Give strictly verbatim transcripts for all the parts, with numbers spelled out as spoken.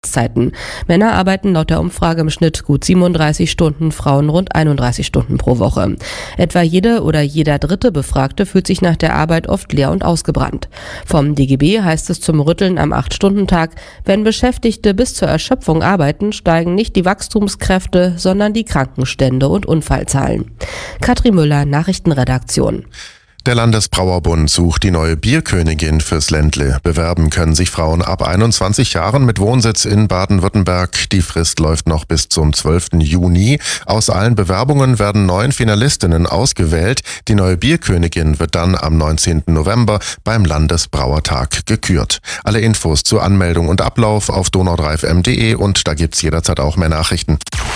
Arbeitszeiten. Männer arbeiten laut der Umfrage im Schnitt gut siebenunddreißig Stunden, Frauen rund einunddreißig Stunden pro Woche. Etwa jede oder jeder dritte Befragte fühlt sich nach der Arbeit oft leer und ausgebrannt. Vom D G B heißt es zum Rütteln am acht-Stunden-Tag, wenn Beschäftigte bis zur Erschöpfung arbeiten, steigen nicht die Wachstumskräfte, sondern die Krankenstände und Unfallzahlen. Katrin Müller, Nachrichtenredaktion. Der Landesbrauerbund sucht die neue Bierkönigin fürs Ländle. Bewerben können sich Frauen ab einundzwanzig Jahren mit Wohnsitz in Baden-Württemberg. Die Frist läuft noch bis zum zwölften Juni. Aus allen Bewerbungen werden neun Finalistinnen ausgewählt. Die neue Bierkönigin wird dann am neunzehnten November beim Landesbrauertag gekürt. Alle Infos zur Anmeldung und Ablauf auf donau drei f m punkt d e und da gibt's jederzeit auch mehr Nachrichten.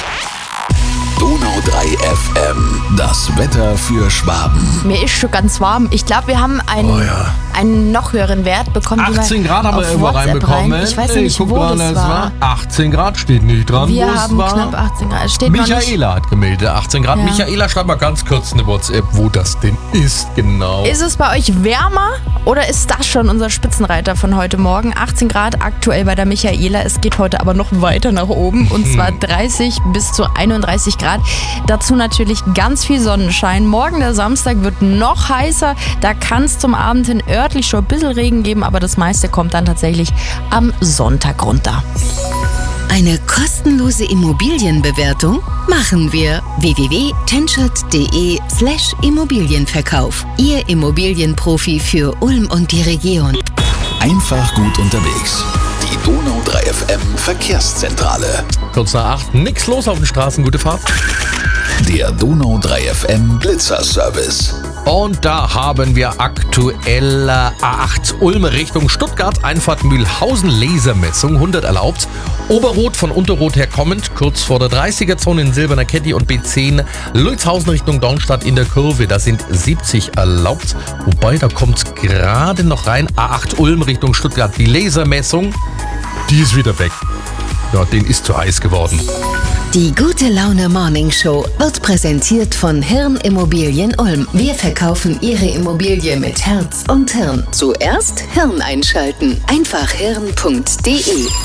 Donau drei F M, das Wetter für Schwaben. Mir ist schon ganz warm. Ich glaube, wir haben einen, oh ja. einen noch höheren Wert bekommen. achtzehn Grad haben wir irgendwo reinbekommen. Rein. Ich weiß Ey, nicht, guck wo mal, das war. war. achtzehn Grad steht nicht dran. Wir wo haben es war. knapp achtzehn Grad. Steht noch nicht. Michaela hat gemeldet, achtzehn Grad. Ja. Michaela, schreib mal ganz kurz eine WhatsApp, wo das denn ist genau. Ist es bei euch wärmer oder ist das schon unser Spitzenreiter von heute Morgen? achtzehn Grad aktuell bei der Michaela. Es geht heute aber noch weiter nach oben und zwar dreißig bis zu einunddreißig Grad. Dazu natürlich ganz viel Sonnenschein. Morgen, der Samstag, wird noch heißer. Da kann es zum Abend hin örtlich schon ein bisschen Regen geben, aber das meiste kommt dann tatsächlich am Sonntag runter. Eine kostenlose Immobilienbewertung machen wir. w w w punkt tenschert punkt d e slash Immobilienverkauf. Ihr Immobilienprofi für Ulm und die Region. Einfach gut unterwegs. Die Donau drei F M Verkehrszentrale. Kurz nach acht, nix los auf den Straßen, gute Fahrt. Der Donau drei F M Blitzerservice. Und da haben wir aktuell A acht Ulm Richtung Stuttgart, Einfahrt Mühlhausen, Lasermessung, hundert erlaubt. Oberrot von Unterrot her kommend, kurz vor der dreißiger-Zone in Silberner Kette und B zehn Lützhausen Richtung Dornstadt in der Kurve, da sind siebzig erlaubt. Wobei, da kommt gerade noch rein, A acht Ulm Richtung Stuttgart, die Lasermessung, die ist wieder weg. Ja, den ist zu heiß geworden. Die Gute Laune Morning Show wird präsentiert von Hirn Immobilien Ulm. Wir verkaufen Ihre Immobilie mit Herz und Hirn. Zuerst Hirn einschalten. Einfach hirn punkt d e.